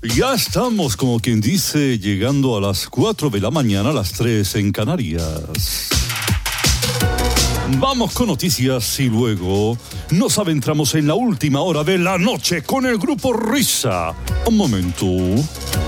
Ya estamos, como quien dice, llegando a las 4 de la mañana, a las 3 en Canarias. Vamos con noticias y luego nos adentramos en la última hora de la noche con el grupo Risa. Un momento.